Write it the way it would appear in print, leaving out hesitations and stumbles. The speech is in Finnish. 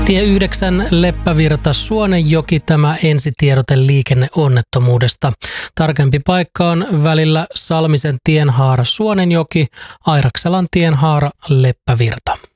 Tie 9 Leppävirta Suonenjoki, tämä ensitiedote liikenneonnettomuudesta. Tarkempi paikka on välillä Salmisen tienhaara Suonenjoki, Airakselan tienhaara Leppävirta.